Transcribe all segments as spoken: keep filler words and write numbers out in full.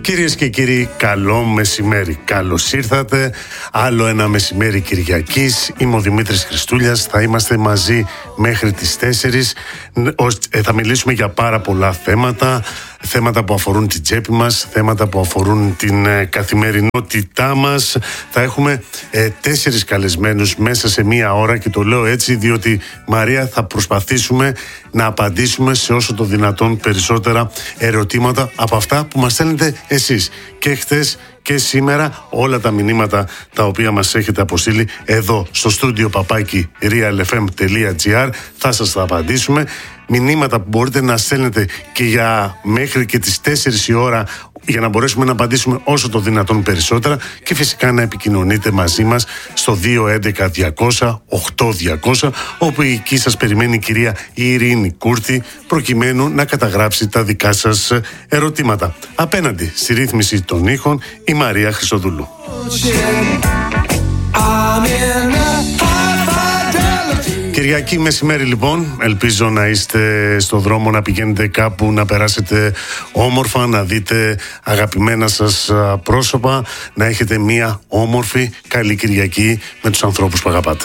Κυρίες και κύριοι, καλό μεσημέρι. Καλώς ήρθατε. Άλλο ένα μεσημέρι Κυριακής. Είμαι ο Δημήτρης Χριστούλιας. Θα είμαστε μαζί μέχρι τις τέσσερις. Θα μιλήσουμε για πάρα πολλά θέματα. Θέματα που αφορούν την τσέπη μας, θέματα που αφορούν την ε, καθημερινότητά μας. Θα έχουμε ε, τέσσερις καλεσμένους μέσα σε μία ώρα και το λέω έτσι διότι, Μαρία, θα προσπαθήσουμε να απαντήσουμε σε όσο το δυνατόν περισσότερα ερωτήματα από αυτά που μας στέλνετε εσείς. Και χθες και σήμερα όλα τα μηνύματα τα οποία μας έχετε αποστείλει εδώ στο στούντιο παπάκι realfm.gr θα σας τα απαντήσουμε. Μηνύματα που μπορείτε να στέλνετε και για μέχρι και τις τέσσερις η ώρα για να μπορέσουμε να απαντήσουμε όσο το δυνατόν περισσότερα και φυσικά να επικοινωνείτε μαζί μας στο δύο έντεκα διακόσια οκτώ διακόσια, όπου εκεί σας περιμένει η κυρία Ειρήνη Κούρτη προκειμένου να καταγράψει τα δικά σας ερωτήματα. Απέναντι στη ρύθμιση των ήχων η Μαρία Χρυσοδούλου. Κυριακή μεσημέρι λοιπόν, ελπίζω να είστε στο δρόμο, να πηγαίνετε κάπου, να περάσετε όμορφα, να δείτε αγαπημένα σας πρόσωπα, να έχετε μία όμορφη καλή Κυριακή με τους ανθρώπους που αγαπάτε.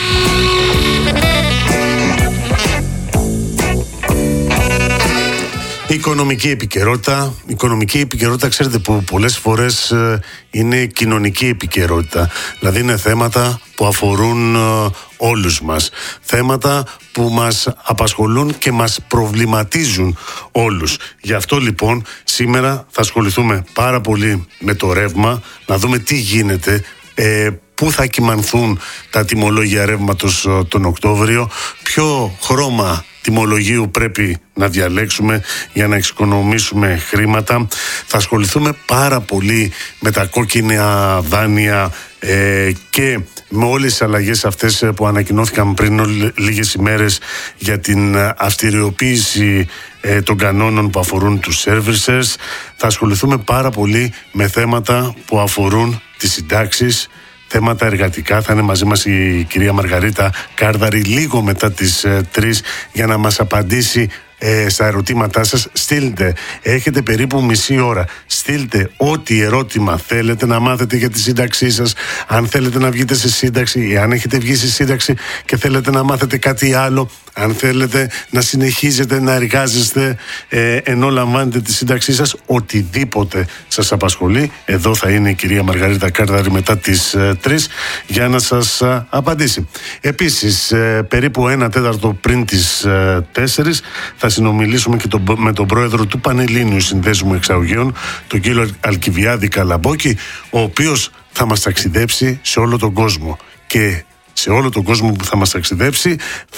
Οικονομική επικαιρότητα. Οικονομική επικαιρότητα, ξέρετε, που πολλές φορές ε, είναι κοινωνική επικαιρότητα. Δηλαδή είναι θέματα που αφορούν ε, όλους μας. Θέματα που μας απασχολούν και μας προβληματίζουν όλους. Γι' αυτό λοιπόν σήμερα θα ασχοληθούμε πάρα πολύ με το ρεύμα, να δούμε τι γίνεται, ε, πού θα κυμανθούν τα τιμολόγια ρεύματος ε, τον Οκτώβριο, ποιο χρώμα τιμολογίου πρέπει να διαλέξουμε για να εξοικονομήσουμε χρήματα. Θα ασχοληθούμε πάρα πολύ με τα κόκκινα δάνεια ε, και με όλες τις αλλαγές αυτές που ανακοινώθηκαν πριν λίγες ημέρες για την αυστηριοποίηση ε, των κανόνων που αφορούν τους servicers. Θα ασχοληθούμε πάρα πολύ με θέματα που αφορούν τις συντάξεις, θέματα εργατικά. Θα είναι μαζί μας η κυρία Μαργαρίτα Κάρδαρη λίγο μετά τις ε, τρεις για να μας απαντήσει ε, στα ερωτήματά σας. Στείλτε, έχετε περίπου μισή ώρα, στείλτε ό,τι ερώτημα θέλετε να μάθετε για τη σύνταξή σας, αν θέλετε να βγείτε σε σύνταξη, αν έχετε βγει σε σύνταξη και θέλετε να μάθετε κάτι άλλο, αν θέλετε να συνεχίζετε να εργάζεστε ε, ενώ λαμβάνετε τη σύνταξή σας, οτιδήποτε σας απασχολεί, εδώ θα είναι η κυρία Μαργαρίτα Κάρδαρη μετά τις ε, τρεις για να σας ε, απαντήσει. Επίσης, ε, περίπου ένα τέταρτο πριν τις ε, τέσσερις θα συνομιλήσουμε και το, με τον πρόεδρο του Πανελλήνιου Συνδέσμου Εξαγωγείων, τον κύριο Αλκιβιάδη Καλαμπόκη, ο οποίος θα μας ταξιδέψει σε όλο τον κόσμο και σε όλο τον κόσμο που θα μας ταξιδέψει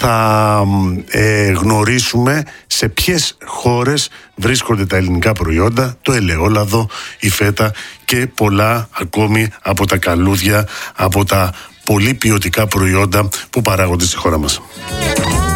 θα ε, γνωρίσουμε σε ποιες χώρες βρίσκονται τα ελληνικά προϊόντα, το ελαιόλαδο, η φέτα και πολλά ακόμη από τα καλούδια, από τα πολύ ποιοτικά προϊόντα που παράγονται στη χώρα μας.